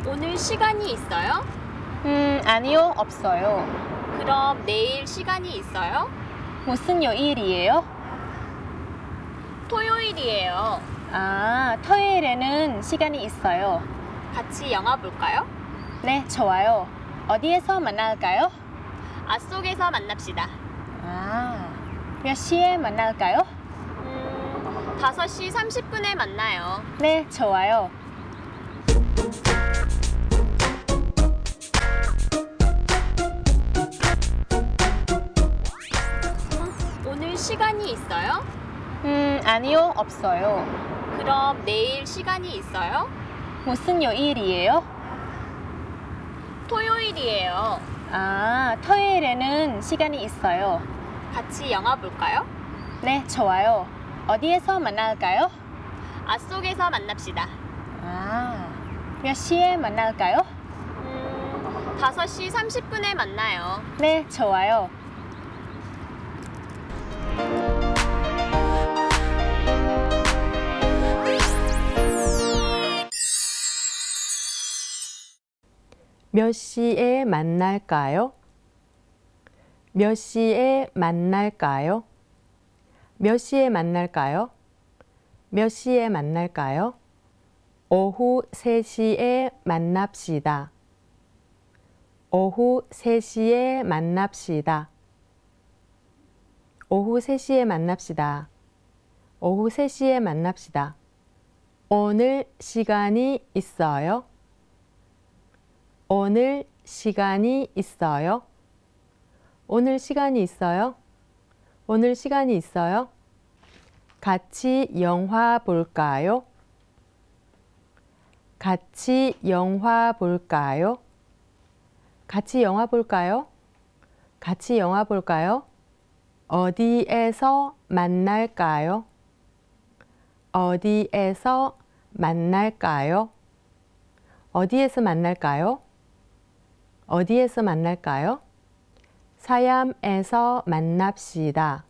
오늘 시간이 있어요? 아니요, 없어요. 그럼 내일 시간이 있어요? 무슨 요일이에요? 토요일이에요. 아, 토요일에는 시간이 있어요. 같이 영화 볼까요? 네, 좋아요. 어디에서 만날까요? 앗속에서 만납시다. 아, 몇 시에 만날까요? 5시 30분에 만나요. 네, 좋아요. 오늘 시간이 있어요? 아니요, 없어요. 그럼 내일 시간이 있어요? 무슨 요일이에요? 토요일이에요. 아, 토요일에는 시간이 있어요. 같이 영화 볼까요? 네, 좋아요. 어디에서 만날까요? 앗속에서 만납시다. 아, 몇 시에 만날까요? 5시 30분에 만나요. 네, 좋아요. 몇 시에 만날까요? 몇 시에 만날까요? 몇 시에 만날까요? 몇 시에 만날까요? 오후 3시에 만납시다. 오후 3시에 만납시다. 오후 3시에 만납시다. 오후 3시에 만납시다. 오늘 시간이 있어요? 오늘 시간이 있어요? 오늘 시간이 있어요? 오늘 시간이 있어요? 같이 영화 볼까요? 같이 영화 볼까요? 같이 영화 볼까요? 같이 영화 볼까요? 어디에서 만날까요? 어디에서 만날까요? 어디에서 만날까요? 어디에서 만날까요? 사얌에서 만납시다.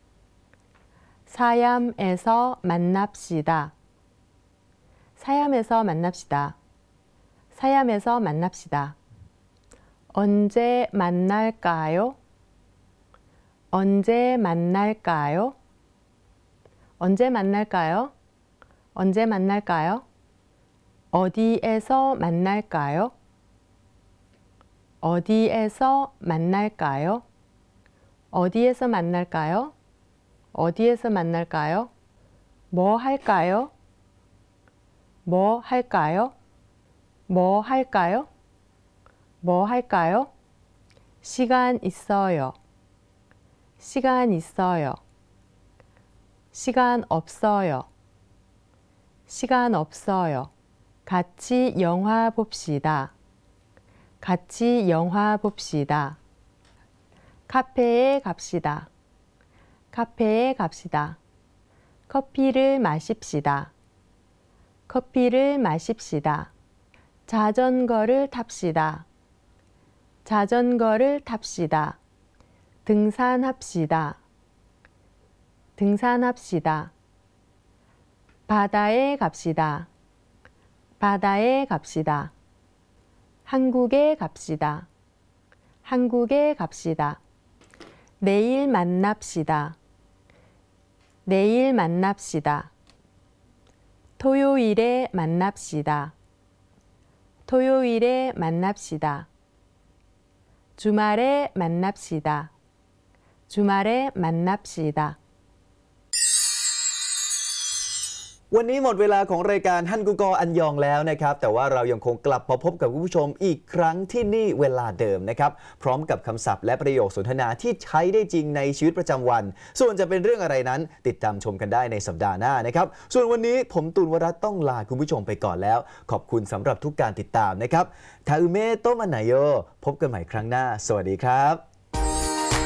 사얌에서 만납시다. 사얌에서 만납시다. 사얌에서 만납시다. 언제 만날까요? 언제 만날까요? 언제 만날까요? 언제 만날까요? 어디에서 만날까요? 어디에서 만날까요? 어디에서 만날까요? 어디에서 만날까요? 뭐 할까요? 뭐 할까요? 뭐 할까요? 뭐 할까요? 시간 있어요. 시간 있어요. 시간 없어요. 시간 없어요. 같이 영화 봅시다. 같이 영화 봅시다. 카페에 갑시다. 카페에 갑시다. 커피를 마십시다. 커피를 마십시다. 자전거를 탑시다. 자전거를 탑시다. 등산합시다. 등산합시다. 바다에 갑시다. 바다에 갑시다. 한국에 갑시다. 한국에 갑시다. 내일 만납시다. 내일 만납시다. 토요일에 만납시다. 토요일에 만납시다. 주말에 만납시다. 주말에 만납시다. วันนี้หมดเวลาของรายการฮั่นกุกออันยองแล้วนะครับแต่ว่าเรายังคงกลับมาพบกับคุณผู้ชมอีกครั้งที่นี่เวลาเดิมนะครับพร้อมกับคำศัพท์และประโยคสนทนาที่ใช้ได้จริงในชีวิตประจำวันส่วนจะเป็นเรื่องอะไรนั้นติดตามชมกันได้ในสัปดาห์หน้านะครับส่วนวันนี้ผมตูนวรัตน์ต้องลาคุณผู้ชมไปก่อนแล้วขอบคุณสำหรับทุกการติดตามนะครับทาอุเมะโตะมันไนโยพบกันใหม่ครั้งหน้าสวัสดีครับ